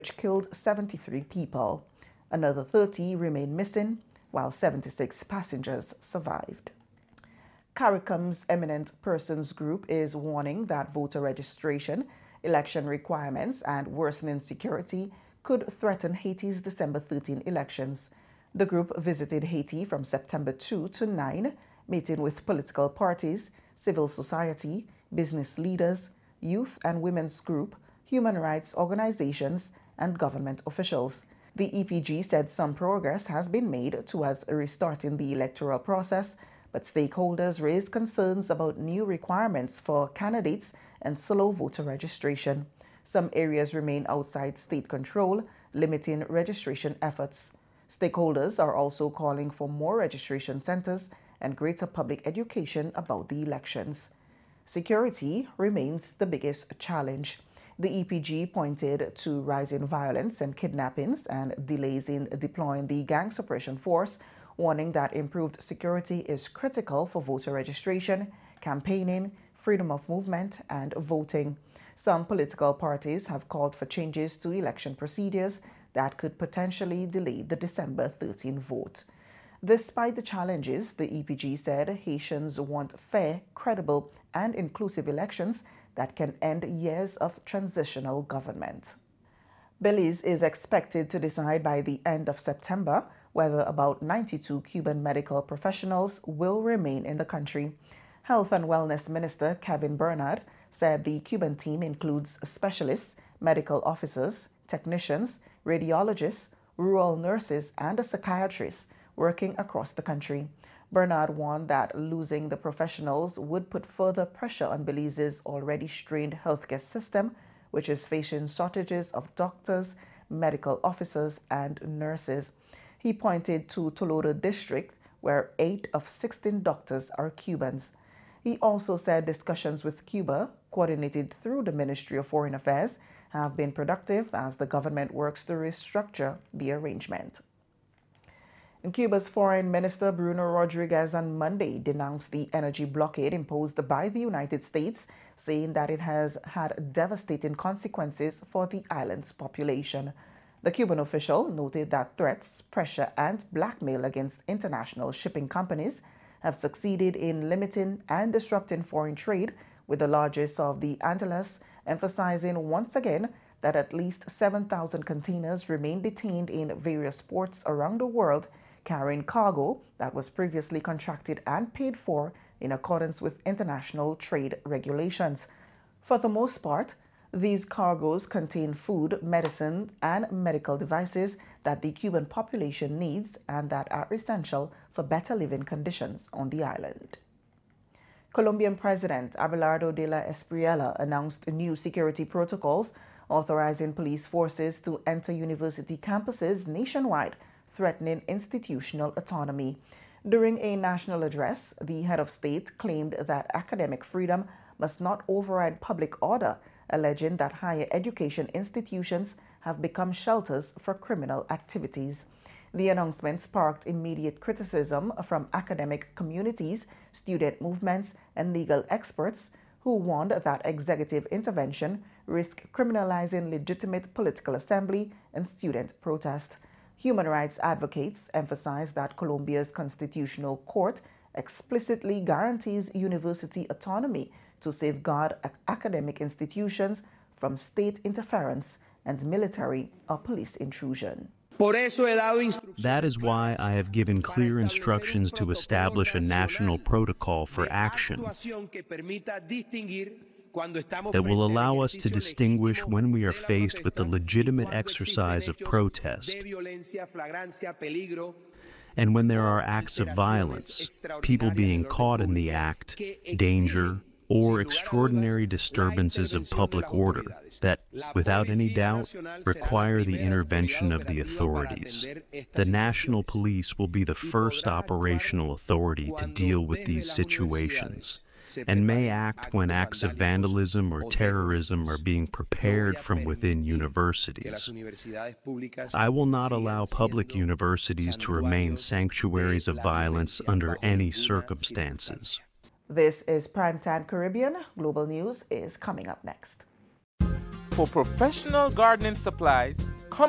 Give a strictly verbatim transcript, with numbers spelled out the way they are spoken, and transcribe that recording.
which killed seventy-three people. Another thirty remain missing, while seventy-six passengers survived. CARICOM's Eminent Persons Group is warning that voter registration, election requirements, and worsening security could threaten Haiti's December thirteenth elections. The group visited Haiti from September second to ninth, meeting with political parties, civil society, business leaders, youth and women's group, human rights organizations, and government officials. The E P G said some progress has been made towards restarting the electoral process, but stakeholders raised concerns about new requirements for candidates and slow voter registration. Some areas remain outside state control, limiting registration efforts. Stakeholders are also calling for more registration centers and greater public education about the elections. Security remains the biggest challenge. The E P G pointed to rising violence and kidnappings and delays in deploying the gang suppression force, warning that improved security is critical for voter registration, campaigning, freedom of movement, and voting. Some political parties have called for changes to election procedures that could potentially delay the December thirteenth vote. Despite the challenges, the E P G said Haitians want fair, credible, and inclusive elections that can end years of transitional government. Belize is expected to decide by the end of September whether about ninety-two Cuban medical professionals will remain in the country. Health and Wellness Minister Kevin Bernard said the Cuban team includes specialists, medical officers, technicians, radiologists, rural nurses, and a psychiatrist working across the country. Bernard warned that losing the professionals would put further pressure on Belize's already strained healthcare system, which is facing shortages of doctors, medical officers, and nurses. He pointed to Tolodo District, where eight of sixteen doctors are Cubans. He also said discussions with Cuba, coordinated through the Ministry of Foreign Affairs, have been productive as the government works to restructure the arrangement. And Cuba's Foreign Minister Bruno Rodriguez on Monday denounced the energy blockade imposed by the United States, saying that it has had devastating consequences for the island's population. The Cuban official noted that threats, pressure, and blackmail against international shipping companies have succeeded in limiting and disrupting foreign trade with the largest of the Antilles, emphasizing once again that at least seven thousand containers remain detained in various ports around the world carrying cargo that was previously contracted and paid for in accordance with international trade regulations. For the most part, these cargoes contain food, medicine, and medical devices that the Cuban population needs and that are essential for better living conditions on the island. Colombian President Abelardo de la Espriella announced new security protocols authorizing police forces to enter university campuses nationwide, threatening institutional autonomy. During a national address, the head of state claimed that academic freedom must not override public order, alleging that higher education institutions have become shelters for criminal activities. The announcement sparked immediate criticism from academic communities, student movements, and legal experts who warned that executive intervention risked criminalizing legitimate political assembly and student protest. Human rights advocates emphasize that Colombia's constitutional court explicitly guarantees university autonomy to safeguard academic institutions from state interference and military or police intrusion. That is why I have given clear instructions to establish a national protocol for action that will allow us to distinguish when we are faced with the legitimate exercise of protest and when there are acts of violence, people being caught in the act, danger, or extraordinary disturbances of public order that, without any doubt, require the intervention of the authorities. The National Police will be the first operational authority to deal with these situations, and may act when acts of vandalism or terrorism are being prepared from within universities. I will not allow public universities to remain sanctuaries of violence under any circumstances. This is Primetime Caribbean. Global News is coming up next. For professional gardening supplies,